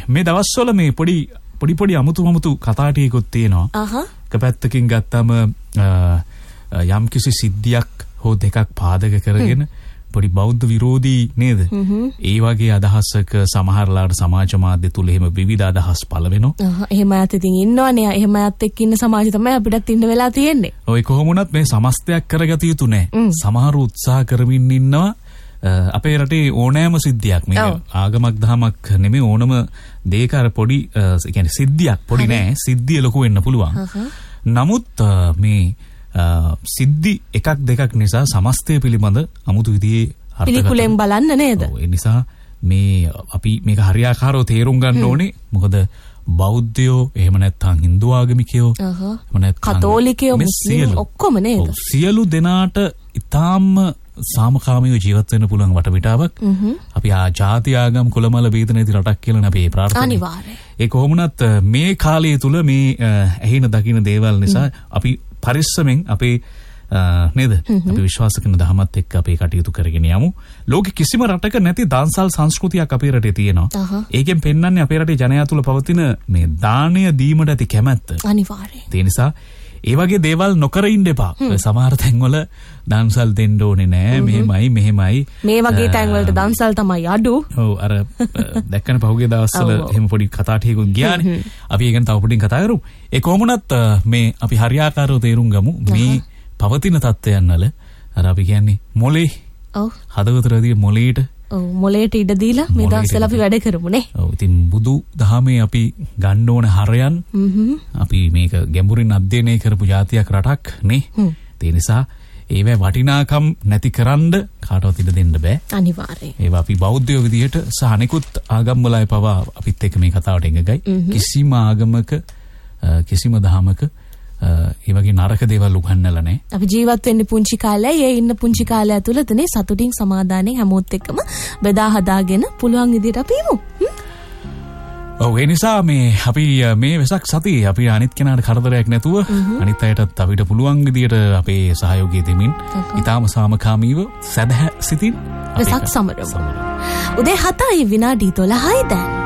මේ දවස්වල මේ පොඩි අමුතු කතා ටිකකුත් තියෙනවා. එක පැත්තකින් ගත්තම යම්කිසි සිද්ධියක් හෝ දෙකක් පාදක කරගෙන පොඩි බෞද්ධ විරෝධී නේද? ඒ වගේ අදහසක සමහරලාට සමාජ මාධ්‍ය තුල එහෙම විවිධ අදහස් පළ වෙනවා. එහෙම අයත් ඉතින් ඉන්නවනේ. එහෙම අයත් එක්ක ඉන්න සමාජය තමයි අපිටත් ඉන්න වෙලා තියෙන්නේ. ඔය කොහොම වුණත් මේ සමස්තයක් කරගත යුතු නැහැ. සමහරු උත්සාහ කරමින් ඉන්නවා අපේ රටේ ඕනෑම සිද්ධියක් මේ ආගමක් දහමක් නෙමෙයි ඕනම දෙයක අර පොඩි කියන්නේ සිද්ධියක් පොඩි නෑ සිද්ධිය ලොකු වෙන්න පුළුවන්. නමුත් මේ සිද්ධි එකක් දෙකක් නිසා සමස්තය පිළිබඳ අමුතු විදිහේ පිළිකුලෙන් බලන්න නේද? ඒ නිසා මේ අපි මේක හරියාකාරව තේරුම් ගන්න ඕනේ. මොකද බෞද්ධයෝ එහෙම නැත්නම් හින්දු ආගමිකයෝ එහෙම නැත්නම් කතෝලිකයෝ මුස්ලිම් ඔක්කොම නේද? සියලු දෙනාට ඊටාම සාමකාමීව ජීවත් වෙන්න පුළුවන් වටපිටාවක් අපි ජාති ආගම් කුලමල බේද නැති රටක් කියලා අපි ප්‍රාර්ථනා කරනවා. අනිවාර්යයෙන්. ඒක කොහොමුණත් මේ කාලය තුල මේ ඇහෙන දකින්න දේවල් නිසා අපි පරිස්සමෙන් අපේ නේද අපි විශ්වාස කරන දහමත් එක්ක අපේ කටයුතු කරගෙන යමු. ලෝකෙ කිසිම රටක නැති දාන්සල් සංස්කෘතියක් අපේ රටේ තියෙනවා. ඒකෙන් පෙන්වන්නේ අපේ රටේ ජනයා තුල පවතින මේ දානය දීමට ඇති කැමැත්ත. අනිවාර්යයෙන්. ඒ නිසා ඒ වගේ දේවල් නොකර ඉන්න එපා. සමහර තැන්වල දන්සල් දෙන්න ඕනේ නෑ. මෙහෙමයි. මේ වගේ තැන්වලට දන්සල් තමයි අඩු. ඔව් අර දැක්කන පහුගිය දවස්වල එහෙම පොඩි කතා ටිකකුත් ගියානේ. අපි ඒ ගැන තව පොඩ්ඩක් කතා කරමු. ඒ කොහොමුණත් මේ අපි හරියාකාරව තේරුම් ගමු. මේ පවතින තත්ත්වයන් වල අර අපි කියන්නේ මොලේ. ඔව්. හදවතේදී මොලේට මොලේට ඉඩ දීලා මේ දවස්වල අපි වැඩ කරමුනේ. ඔව් ඉතින් බුදු දහමේ අපි ගන්න ඕන හරයන් අපි මේක ගැඹුරින් අධ්‍යයනය කරපු ජාතියක් රටක් නේ. ඒ නිසා ඒවැ වටිනාකම් නැති කරන්න කාටවත් ඉඩ දෙන්න බෑ. අනිවාර්යයෙන්. ඒවා අපි බෞද්ධයෝ විදියට සහ අනිකුත් ආගම් වලයි පවා අපිත් එක්ක මේ කතාවට එකගයි. කිසිම ආගමක කිසිම දහමක ඒ වගේ නරක දේවල් උගන්වලා නැහැ. අපි ජීවත් වෙන්නේ පුංචි කාලේ. ඒ ඉන්න පුංචි කාලය ඇතුළතනේ සතුටින් සමාදානෙන් හැමෝත් එක්කම බෙදා හදාගෙන පුළුවන් විදිහට අපි ඉමු. ඔව් ඒ නිසා මේ අපි මේ වෙසක් සතියේ අපි අනිත් කෙනාට කරදරයක් නැතුව අනිත් අයටත් අපිට පුළුවන් විදිහට අපේ සහයෝගය දෙමින් ඊටාම සාමකාමීව සදහ සිතින් වෙසක් සමරමු. උදේ 7:00 විනාඩි 12යි දැන්.